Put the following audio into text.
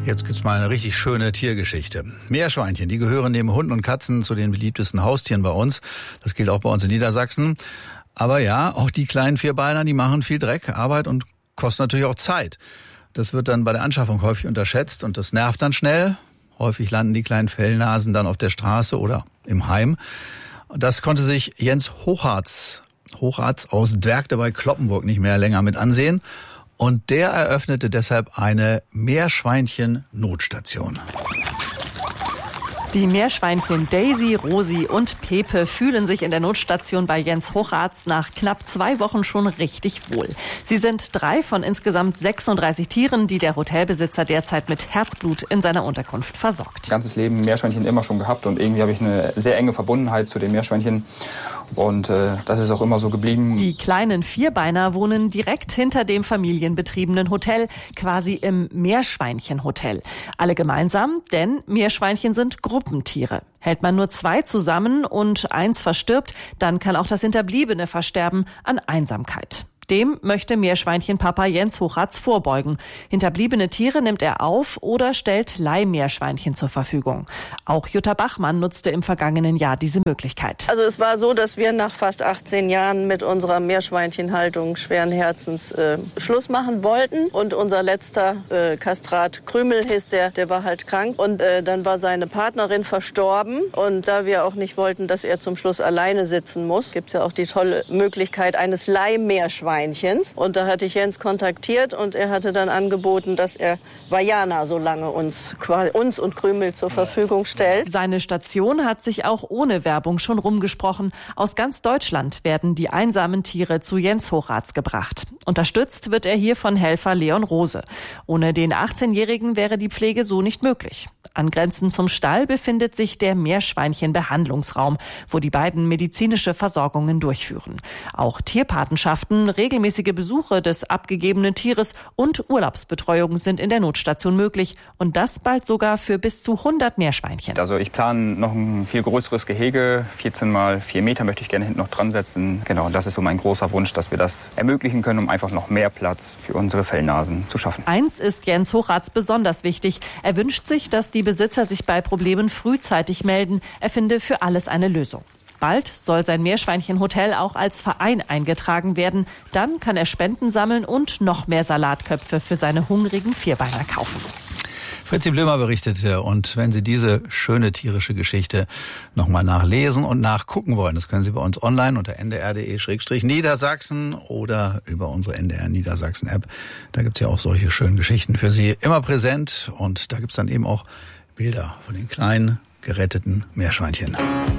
Jetzt gibt's mal eine richtig schöne Tiergeschichte. Meerschweinchen, die gehören neben Hunden und Katzen zu den beliebtesten Haustieren bei uns. Das gilt auch bei uns in Niedersachsen. Aber ja, auch die kleinen Vierbeiner, die machen viel Dreck, Arbeit und kosten natürlich auch Zeit. Das wird dann bei der Anschaffung häufig unterschätzt und das nervt dann schnell. Häufig landen die kleinen Fellnasen dann auf der Straße oder im Heim. Das konnte sich Jens Hochartz aus Dwergte bei Cloppenburg nicht mehr länger mit ansehen. Und der eröffnete deshalb eine Meerschweinchen-Notstation. Die Meerschweinchen Daisy, Rosi und Pepe fühlen sich in der Notstation bei Jens Hochartz nach knapp 2 Wochen schon richtig wohl. Sie sind 3 von insgesamt 36 Tieren, die der Hotelbesitzer derzeit mit Herzblut in seiner Unterkunft versorgt. Ganzes Leben Meerschweinchen immer schon gehabt und irgendwie habe ich eine sehr enge Verbundenheit zu den Meerschweinchen und das ist auch immer so geblieben. Die kleinen Vierbeiner wohnen direkt hinter dem familienbetriebenen Hotel, quasi im Meerschweinchenhotel. Alle gemeinsam, denn Meerschweinchen sind Gruppentiere. Hält man nur 2 zusammen und 1 verstirbt, dann kann auch das Hinterbliebene versterben an Einsamkeit. Dem möchte Meerschweinchenpapa Jens Hochartz vorbeugen. Hinterbliebene Tiere nimmt er auf oder stellt Leihmeerschweinchen zur Verfügung. Auch Jutta Bachmann nutzte im vergangenen Jahr diese Möglichkeit. Also es war so, dass wir nach fast 18 Jahren mit unserer Meerschweinchenhaltung schweren Herzens Schluss machen wollten. Und unser letzter Kastrat, Krümel hieß der war halt krank. Und dann war seine Partnerin verstorben. Und da wir auch nicht wollten, dass er zum Schluss alleine sitzen muss, gibt es ja auch die tolle Möglichkeit eines Leihmeerschweinchens. Und da hatte ich Jens kontaktiert und er hatte dann angeboten, dass er Vajana so lange uns und Krümel zur Verfügung stellt. Seine Station hat sich auch ohne Werbung schon rumgesprochen. Aus ganz Deutschland werden die einsamen Tiere zu Jens Hochartz gebracht. Unterstützt wird er hier von Helfer Leon Rose. Ohne den 18-Jährigen wäre die Pflege so nicht möglich. Angrenzend zum Stall befindet sich der Meerschweinchen-Behandlungsraum, wo die beiden medizinische Versorgungen durchführen. Auch Tierpatenschaften, regelmäßige Besuche des abgegebenen Tieres und Urlaubsbetreuung sind in der Notstation möglich. Und das bald sogar für bis zu 100 Meerschweinchen. Also ich plane noch ein viel größeres Gehege. 14 mal 4 Meter möchte ich gerne hinten noch dran setzen. Genau, das ist so mein großer Wunsch, dass wir das ermöglichen können, um einfach noch mehr Platz für unsere Fellnasen zu schaffen. Eins ist Jens Hochartz besonders wichtig. Er wünscht sich, dass die Besitzer sich bei Problemen frühzeitig melden. Er finde für alles eine Lösung. Bald soll sein Meerschweinchenhotel auch als Verein eingetragen werden. Dann kann er Spenden sammeln und noch mehr Salatköpfe für seine hungrigen Vierbeiner kaufen. Fritzi Blömer berichtete. Und wenn Sie diese schöne tierische Geschichte nochmal nachlesen und nachgucken wollen, das können Sie bei uns online unter ndr.de/Niedersachsen oder über unsere NDR Niedersachsen App. Da gibt's ja auch solche schönen Geschichten für Sie immer präsent. Und da gibt's dann eben auch Bilder von den kleinen geretteten Meerschweinchen.